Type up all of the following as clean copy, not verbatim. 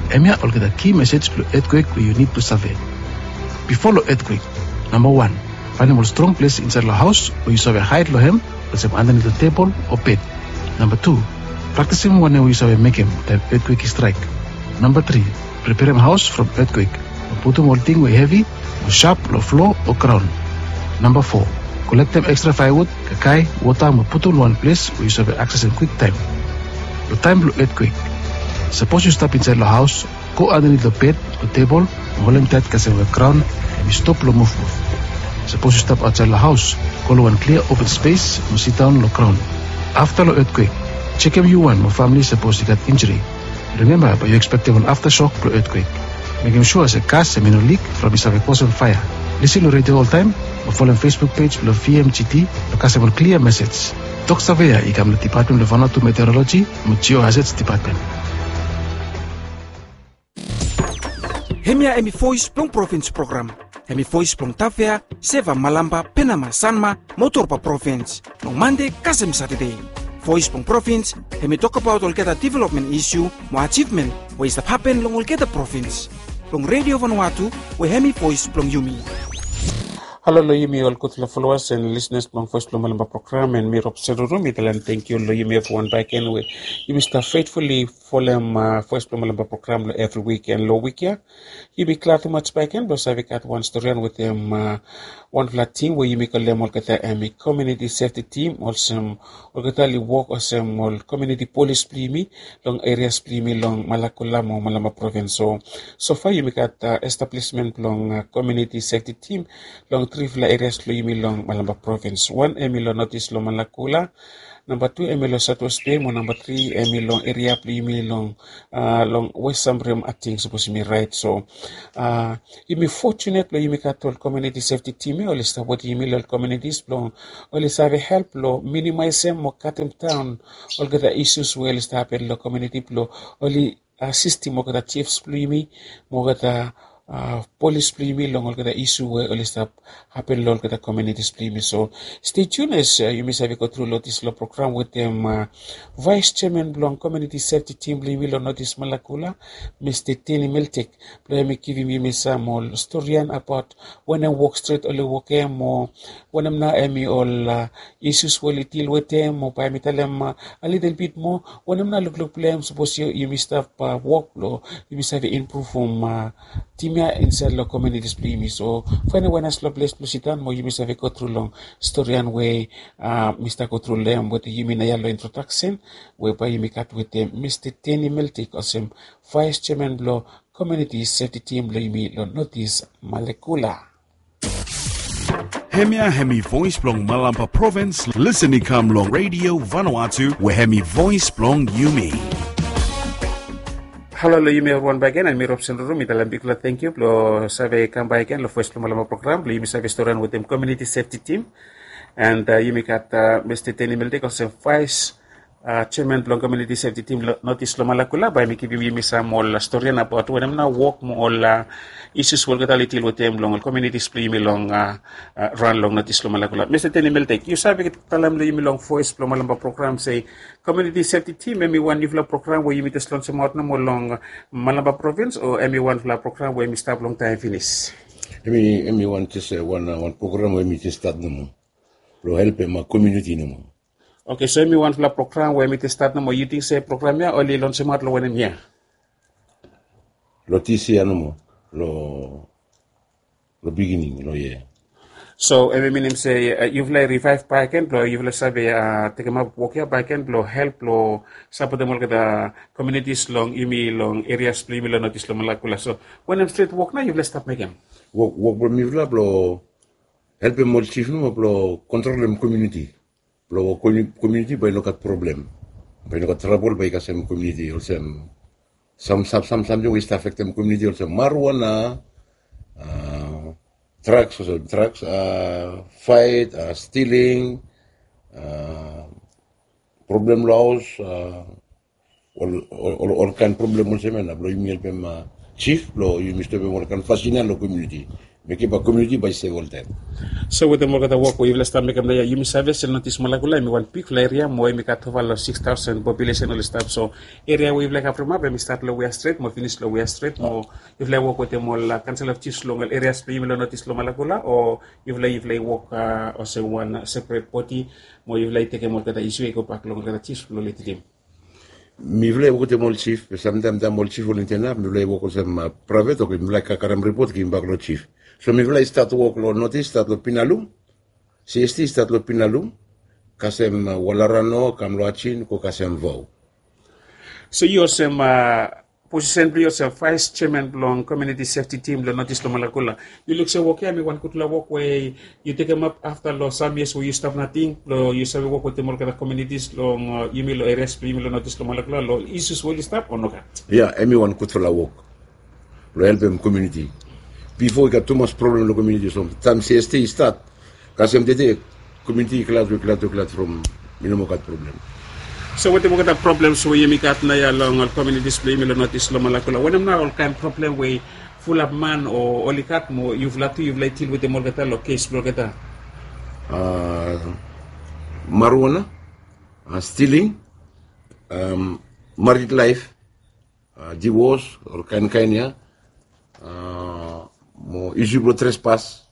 Emia will get a key message to earthquake where you need to survey. Before the earthquake, number 1, find a strong place inside the house where you survey hide lohem, or some underneath the table or bed. Number 2, practicing when you survey make him the earthquake strike. Number 3, prepare him house from earthquake. Put him all thing where heavy, or sharp, or floor, or ground. Number 4, collect them extra firewood, kakai, water, and put on one place where you survey access in quick time. The time below earthquake. Suppose you step inside the house, go underneath the bed or table, and hold him tight because the ground, and you stop the move. Suppose you step outside the house, go to one clear open space, and sit down on the ground. After the earthquake, check if you want my family suppose you got injury. Remember, but you expect an aftershock for earthquake. Making sure as a gas and no leak from his cause on fire. Listen to radio all time, or follow on Facebook page below VMGT, because I will clear message. Talk Savea, ikam the Department of Vanuatu Meteorology, and Geohazards Department. Hemia emi voice plong province program. Hemi voice plong tafea, seva malamba, penama sanma, motorpa province. Long Monday, kasem Saturday. Voice plong province, hemi talk about all get a development issue, mo achievement, where is the happen long all get a province. Plong Radio Vanuatu, where hemi voice plong Yumi. Hello, Yumi, all good followers and listeners from Voice Plong Malamba program and me Rob Serurumi, and thank you, Yumi, everyone back anyway. You start faithfully follow Voice Plong Malamba program every week and low week here. You be glad too much back in, because I've got one story with them, one flat team where you make a lemon get a community safety team, also, or work or some community police plimi, long areas plimi, long Malakulamo, Malamba province. So far you make at establishment long community safety team, long Trifla areas lo yumi long Malamba province. 1 emilo notice lo Malakula. Number 2 emilo Southwest Demo. Number 3 emilo area plo yumi long West Sambrim ating supposed me right. So yumi fortunate lo yumi katol community safety team o lista what yumi lo communities lo o lista help lo minimize them mo katem town all the issues where lista happen lo community plo only assist mo kata chiefs plo yumi mo kata police plimi long all the issue where all this happen long the communities plimi. So stay tuned as you may have go through this law program with them Vice Chairman long community safety team plimi lo notice Malakula Mr. Tini Miltek play me give me some story about when I walk straight all walk em or when I'm not emi all issues will deal with them or by me tell them a little bit more when I'm not look play I'm suppose you must have work law you must have improve from team inside the communities plimi. So finally when I slow place plusitan mo yumi save go through long story and way Mr. go through them with the yumi na yellow introduction whereby you make with them Mr. Tini Miltik or some Vice Chairman Blow Community Safety Team lo yumi lo notice Malekula. Hemia Hemi Voice Plong Malamba Province listening come long Radio Vanuatu where Hemi Voice Plong Yumi. Hello, Yumi, everyone back again. I'm Rob Serurumi. Thank you. Lo sabe come back again. Lo Voice Plong Malamba program. Lo yumi sabe story with them community safety team. And yumi kat Mr. Tini Miltik also Vice Chairman Plong Community Safety Team notice lo Malakula by me giving me some more story about when I'm now walk more all issues will get a little with them long communities play me long run long notice lo Malakula. Mr. Tini Miltik, you sabi talam lo yumi long Voice Plong Malamba program say community safety team emi one nifla program where you meet us long some out no more long Malamba province or emi one fla program where me start long time finish. Emi one just one program where me just start no more. Lo help my community no more. Okay, so emi one fla program where me start no more. You think say program ya only long some out lo when ya? Lo tisi no more. Lo beginning lo yeah. So every minimum say you've like revive back end blow you've like sabi take them up walk here back end blow help blow support them all get the communities long imi long areas blow imi long notice long Malakula. So when I'm straight walk now you've like stop making walk blow me blow help them all chief no blow control them community blow community by no got problem by no got trouble by kasem community also something which affect them community also marijuana drugs, fight, stealing, problem laws, all kind problem also man. Ablo yumi helpem chief, lo yumi stop all kind fascina lo community. make a community by several time. So with the Mogata walk, we will start making the Yumi service and notice Malagula, me one peak area, more me cut over 6,000 population all stuff. So area we like after map, we start low straight, more finish low straight, more if like walk with them all council of chiefs long areas, we will notice low Malagula, or if like walk or say one separate party, more you like take a more that issue go back longer the chiefs flow let him. Mi vle wo te mol chief, sometimes da mol chief volunteer, mi vle wo ko sem private, ok mi vle ka karam report ki mbak lo chief. So mi vle start work lo notice start lo pinalum. CST start lo pinalum. Kasem walarano kam lo achin ko kasem vow. So you some position yourself vice chairman long community safety team lo notice lo Malakula. You look so okay, me one could walk way you take them up after lo some years where you stop nothing, lo you say work with the more communities long you lo areas you lo notice lo Malakula lo issues will you stop or no? Yeah, everyone could follow work. Lo help them community. Before we got too much problem in the community, so time CST start. Kasem dete community class from minimum got problem. So what the problems where you make at na along our community display me notice lo Malakula. When I'm now all kind problem where full of man or only cat mo you've like deal with the morgata lo case blogata. Marijuana, stealing, married life, divorce or kind mo issue bro trespass,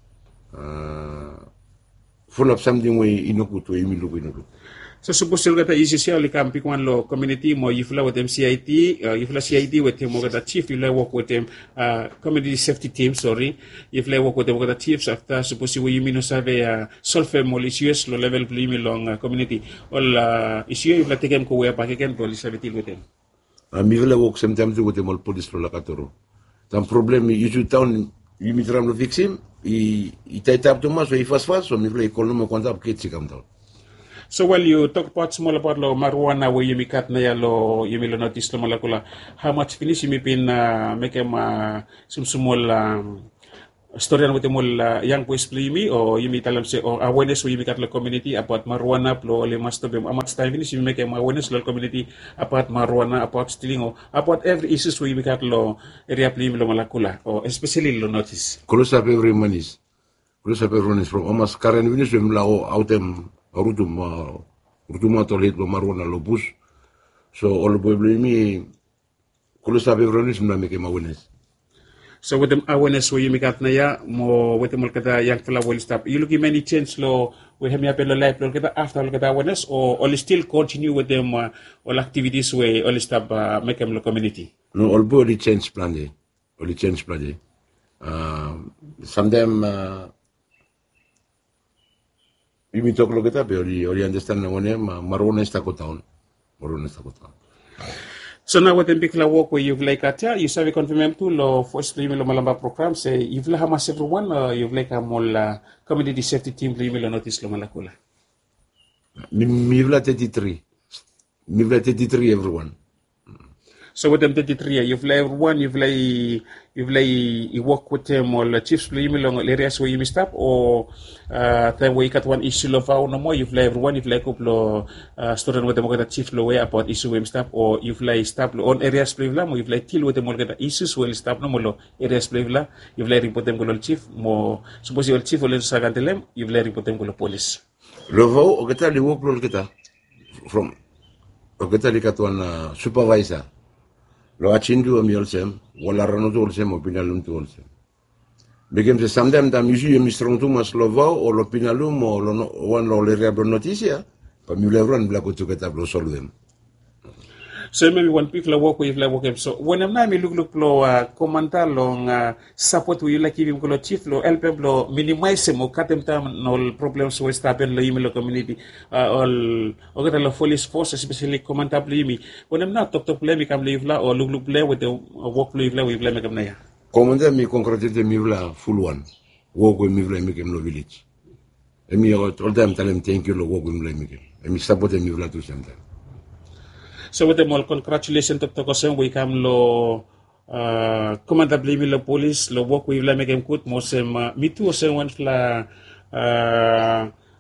full of something we inoku to inoku. So suppose you get a easy share like pick one lo community mo you fly with them CIT, you fly CIT with them the chief, you work with them community safety team, sorry. You fly work with them the chiefs after suppose you mean no survey solve more issues lo level blame long community all issue you fly take them go back again to safety with them. Mi vle work sometimes with them all police lo lakatoro. Tam problem issue town you mitram lo fix him, I tight up too much so he fast so mi vle call no contact kids come down. So while you talk about small about lo marijuana where you make at na lo you may notice lo Malakula, how much finish you may pin make him some small story with the more young boys play me or you may tell them say or awareness where you make at the community about marijuana lo le must be how much time finish you make him awareness lo community about marijuana about stealing or about every issues where you make at lo area play me lo Malakula or especially lo notice. Close up everyone is from almost current finish we lao out them rutuma tolit lo marijuana lo bus so all boy me close up everyone is make him awareness. So with the awareness where you make at na ya mo with the mulkada young fella will stop. You looking many change lo we have me apelo life lo kita after lo kita awareness or still continue with them all activities where all stop make them lo community. No, all boy change plan de. Only change plan de. Sometimes you may talk lo kita but only understand na one marijuana está kotaon. Marijuana está kotaon. So now with the big work where you've like at you say confirm to lo first lo Malamba program say you've like hamas everyone you've like a mol community safety team lo notice lo Malakula. Mi vla 33. Mi vla 33 everyone. So with them 33 you've like everyone you've like you work with them all chiefs lo areas where you missed up or then we got one issue of our no more you've like everyone you've like couple student with them got chief lo way about issue we stop or you've like stop on areas play you've like deal with them all got issues will stop no more areas play you've like report them go chief mo suppose your chief will sagantelem you've like report them go police Lo vau o kita li work lo kita from o kita li katuan supervisor lo achindu mi olsem wala rano to olsem opinalum to olsem begem se samdam da misi mi strong to mas lo vau o lo pinalum o lo one lo le reablo noticia pa mi le ron bla ko to kita lo solvem. So maybe when people work with like work so when I'm not me look lo commenta long support we like even ko chief lo help lo minimize mo katem tam no problems we stop in lo email community all okay lo police force especially commenta play when I'm not talk play me come live la or look play with the work play we play me come na ya Commenta mi concretamente mi vla full one work with mi vla me kem no village e mi all time tell thank you lo work with mi kem e mi support mi vla to sometimes. So with them all congratulations to Tokosem we come lo commander blame lo police lo work we like make good mosem me too sem one fla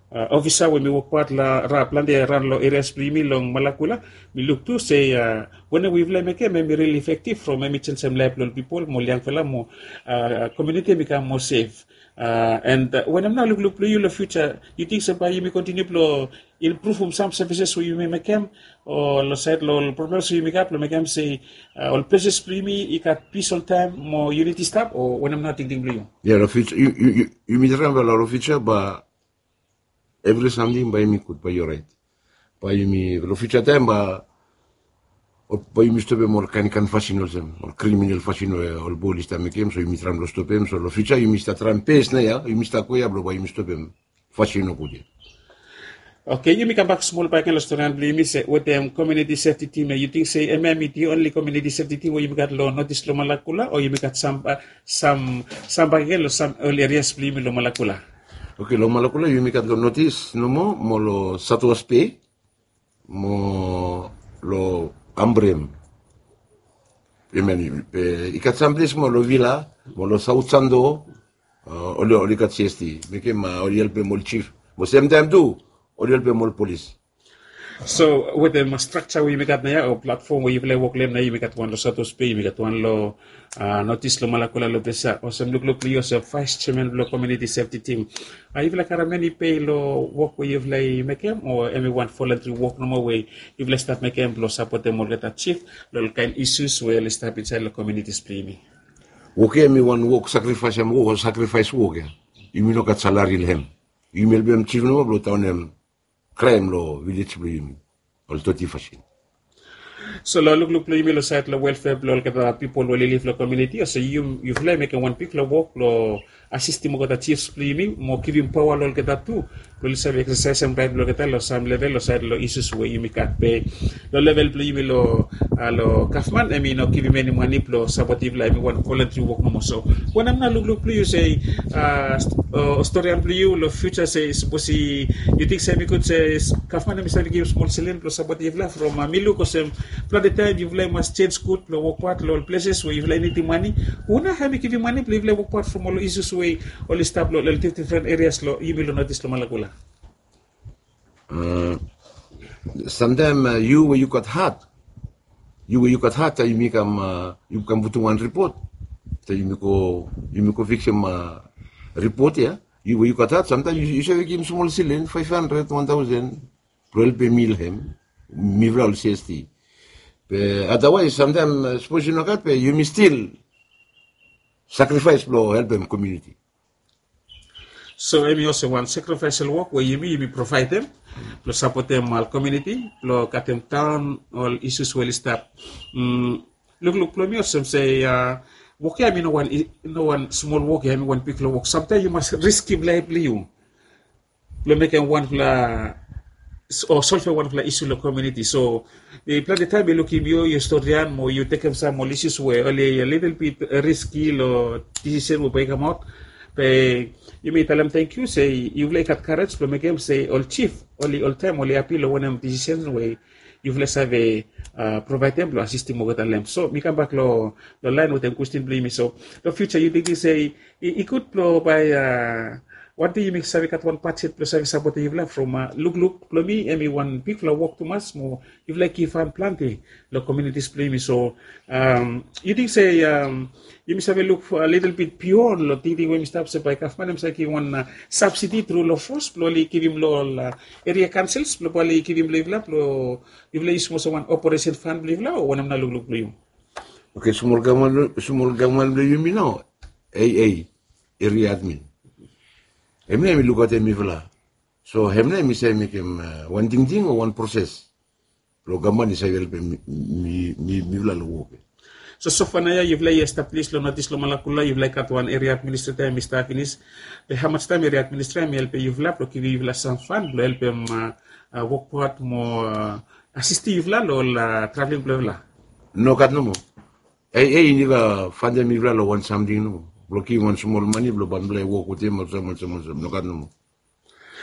officer when mi work part la rap lande ran lo areas primi long Malakula mi look to say when we vle make me really effective from me change some life lol people mo liang fela mo community become more safe and when I'm now look to you the future you think somebody you continue to improve some services we may make them or lo said lo problems we make up lo make them say all places primi ikat peace all time mo unity stop or when I'm not thinking blue yeah the future you me remember the future but every something by me could by your right by me the future time ba by me stop more can fashion or criminal fashion or police time came so you me tram lo stop so the future you me start tram pace na ya you me start ko ya bro by me stop fashion ko je. Okay, you make a back small back in the restaurant, me say with them community safety team. You think say MME the only community safety team where you got law notice lo Malakula or you got some bagel or some areas blame lo Malakula. Okay, lo Malakula you make lo notice no mo lo Satospe mo lo Ambrem. Ikat samples mo lo Villa mo lo South Sando oli kat CST. Make ma oli help mo chief. Mo same time too. Or you'll be more police. So with the structure we make na or platform where you play work lem na you make one lo Satos pay, you make one lo notice lo Malakula lo desa or some look yourself vice chairman lo community safety team. You like many pay lo work where you play make them or everyone voluntary work no more way you play start make them lo support them or get achieve lo kind issues where you start inside lo community spree. Okay, me one work sacrifice work ya. You me no kat salary hem. You me be chief no lo town crime lo village blue all toti fashion. So look play me lo site lo welfare lo kata people will live lo community so you fly make one pick lo work lo assist mo kata chiefs play me mo give him power lo kata tu lo serve exercise and right lo kata lo some level lo site lo issues where you make pay lo level play me lo Kaufman I mean no give him any money lo supportive like one voluntary work mo so when I'm not look play you say story and play you lo future say suppose you think say we could say Kaufman may say give small cylinder lo supportive life from Milu ko sem plan the time you like must change good lo work part lo places where you like anything money una have give you money play work part from all issues way all stop lo different areas lo you will notice lo Malakula. Sometimes you got hard you make you can put one report so you make a victim report ya you got hard sometimes you should give him small ceiling 500 1000 12 mil him mivral CST otherwise sometimes suppose you know that you may still sacrifice for help them community. So I also want sacrificial work where you may provide them, plus support them al community, plus cut them down all issues will stop. Look, me also say work I mean no one small work I mean one big work. Sometimes you must risk lively you. Making one or solve one issue in the community. So the plan the time you look in your historian more you take some more issues where only a little bit risky or decision will break them out. You may tell them thank you, say you've like at courage to make them say all chief, all time, only appeal when I'm decisions way you've less have a provide them to assist him over the lamp. So we come back the line with them question blame. So the future you think say it could blow by what do you make service at one patch plus service about you've left from look me and me one big flower walk to mass more you've like if I'm planting the communities play me so you think say you must have a look for a little bit pure lo thinking when we stop say by Kaufman say give one subsidy through law force probably give him law area councils probably give him live lap lo you've like small one operation fund live law or when I'm not look you. Okay, small government you mean no AA area admin. Hemne mi look at him villa. So hemne mi say make him one thing or one process. Lo gamani say will be mi villa lo work. So far now you've like established lo notice lo Malakula you've like at one area administrator mi staff finish. How much time area administrator mi help you've lap lo kivi you've some fund lo help him work part more assist you've la lo traveling villa. No kat no mo. Ni ga fund mi villa lo want something no. Blocking one small money, blow bundle, walk with him or someone, no got no more.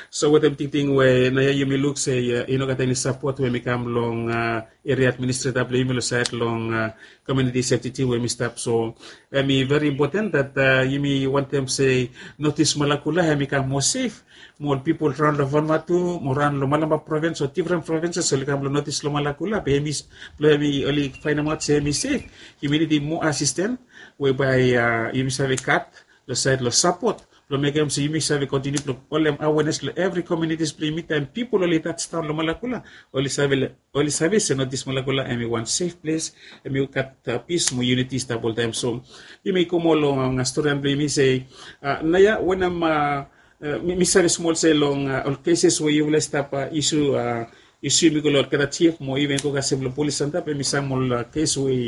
So what I'm thinking we na you may look say kata ni support we come long area administrative you side long community safety team we stop. So very important that you may want them say notice Malakula we come more safe, more people around the Vanuatu, more around the Malamba province or different provinces so come notice lo Malakula we only find out say me safe. You may need more assistance whereby you must have a cut the side lo support. Lo make them say you must have a continue to all them awareness every community is play meet and people only touch down lo Malakula only service not this Malakula and we want safe place and we cut peace more unity stable time. So you may come along a story and me say naya when I'm me say small say long all cases where you will stop issue mi ko lor kada chief mo even ko kasem lo police santa pe mi samol case we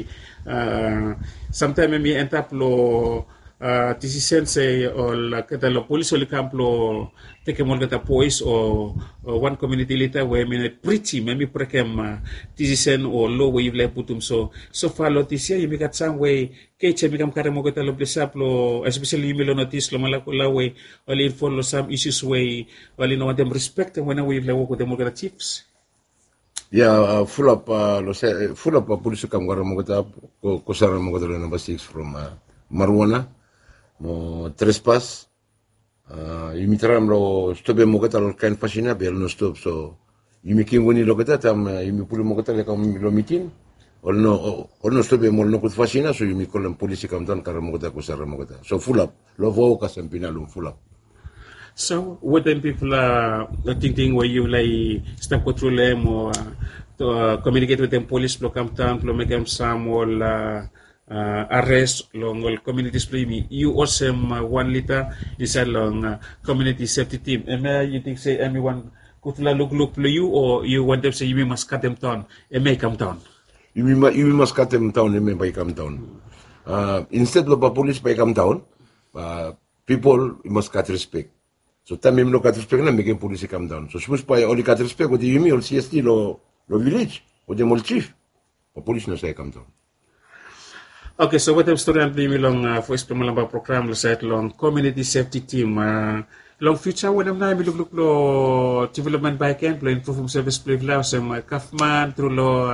sometime mi entap lo decision say or kada lo police oli kamplo take mo kata police or one community later where mi pretty mi prekem decision or law we le putum so far lo tisia mi kat some way keche mi kam kare mo kata lo plesaplo especially mi lo notice lo mala ko la way oli follow some issues way oli no them respect when we le wo ko them kata chiefs. Yeah, full up police kam gara mogota ko sara mogota number 6 from marijuana mo trespass imitram lo stobe mogota lo kan fascina bel no stop so imikin woni lo kata tam imi puli mogota le kam lo mitin olno stobe mo no ko fascina so imi ko police kam dan kara mogota ko sara mogota so full up lo vo ka sempina lo full up. So what then people are thinking where you like stop control them or to communicate with them police block come down to make them some or arrest long all community play you also 1 liter inside long community safety team and you think say everyone kutla look play you or you want them say you must cut them down and make come down you must cut them down and make come down instead of police by come down people must cut respect. So tamim lo kat respect na make police come down. So suppose pa only kat respect with the or CST lo village or the mall chief. The police no say come down. Okay, so what I'm studying long for Malamba program lo set long community safety team long future when I'm na look lo development by can play improve service play lao some Kaufman through lo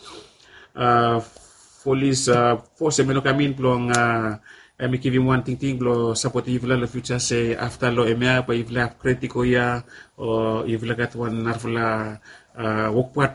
police force meno kamin long mi kivi one thing lo support ivla lo future say after lo emea pa ivla critical ya o ivla gat one narfula work part